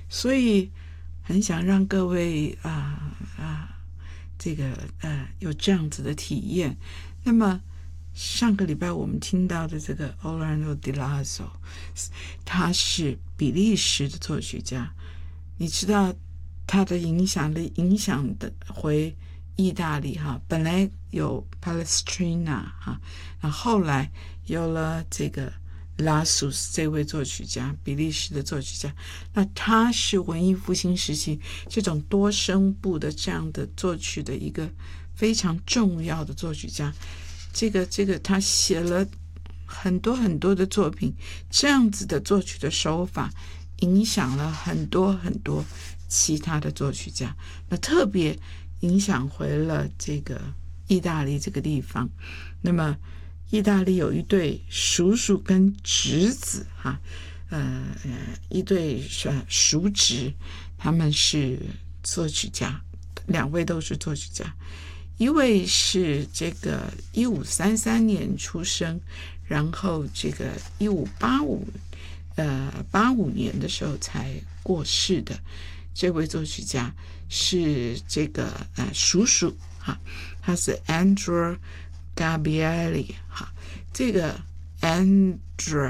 所以很想让各位这个有这样子的体验。那么上个礼拜我们听到的这个 Orlando de Lazo， 他是比利时的作曲家，你知道他的影响的回意大利哈，本来有 Palestrina 哈，那后来有了这个拉苏斯这位作曲家，比利时的作曲家，那他是文艺复兴时期这种多声部的这样的作曲的一个非常重要的作曲家。这个他写了很多很多的作品，这样子的作曲的手法影响了很多很多其他的作曲家，那特别影响回了这个意大利这个地方。那么意大利有一对叔叔跟侄子哈，一对叔侄，他们是作曲家，两位都是作曲家。一位是这个1533年出生，然后这个1585年的时候才过世的。这位作曲家是这个叔叔哈，他是 Andrea Gabrieli 哈，这个 Andrea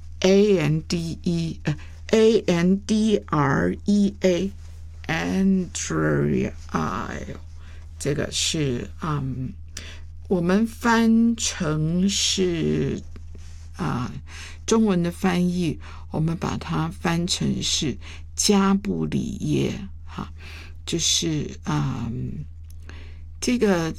Andrea Andrea 这个是我们翻成是中文的翻译，我们把它翻成是加布里耶哈，就是这个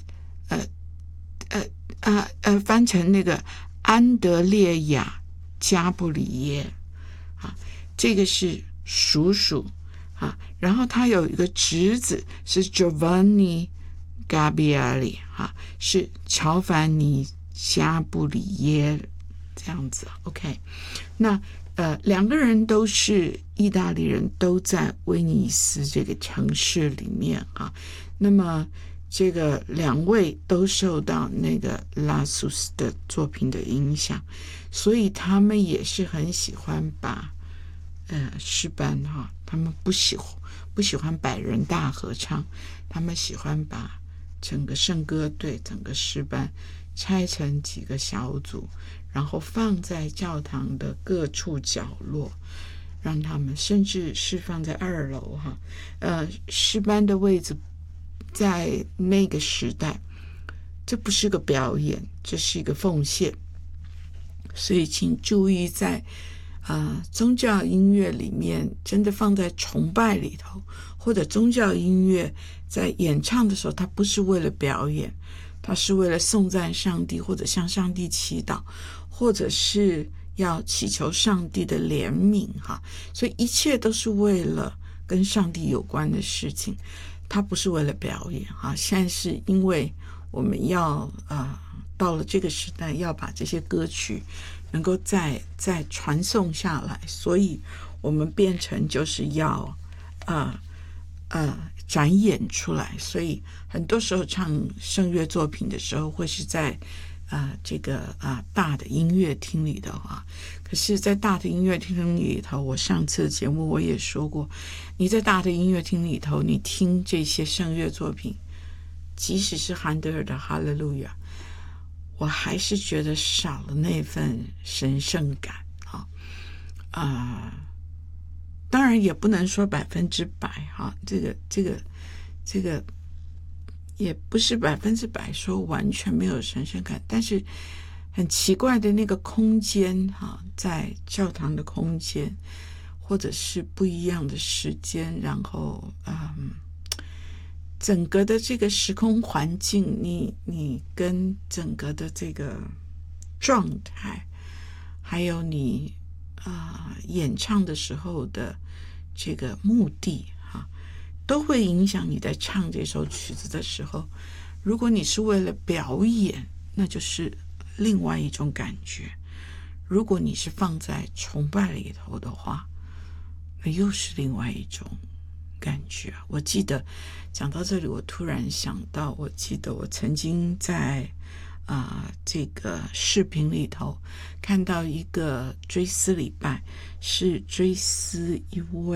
翻成那个安德烈亚加布里耶啊，这个是叔叔啊，然后他有一个侄子是 Giovanni Gabrieli 哈，是乔凡尼加布里耶这样子 OK。 那两个人都是意大利人，都在威尼斯这个城市里面啊。那么这个两位都受到那个拉苏斯的作品的影响，所以他们也是很喜欢把诗班哈，他们不喜欢百人大合唱，他们喜欢把整个圣歌队整个诗班拆成几个小组，然后放在教堂的各处角落，让他们甚至是放在2楼哈。诗班的位置在那个时代，这不是个表演，这是一个奉献。所以请注意在宗教音乐里面真的放在崇拜里头，或者宗教音乐在演唱的时候，它不是为了表演，它是为了颂赞上帝，或者向上帝祈祷，或者是要祈求上帝的怜悯哈。所以一切都是为了跟上帝有关的事情，它不是为了表演哈。现在是因为我们要到了这个时代，要把这些歌曲能够再传颂下来，所以我们变成就是要展演出来。所以很多时候唱圣乐作品的时候，会是在这个大的音乐厅里的话，可是在大的音乐厅里头，我上次的节目我也说过，你在大的音乐厅里头，你听这些圣乐作品，即使是韩德尔的哈利路亚，我还是觉得少了那份神圣感当然也不能说100%哈，这个也不是100%说完全没有神圣感，但是很奇怪的那个空间哈，在教堂的空间，或者是不一样的时间，然后整个的这个时空环境，你跟整个的这个状态，还有你演唱的时候的这个目的都会影响你在唱这首曲子的时候。如果你是为了表演，那就是另外一种感觉；如果你是放在崇拜里头的话，那又是另外一种感觉。我记得讲到这里，我突然想到，我记得我曾经在这个视频里头看到一个追思礼拜，是追思一位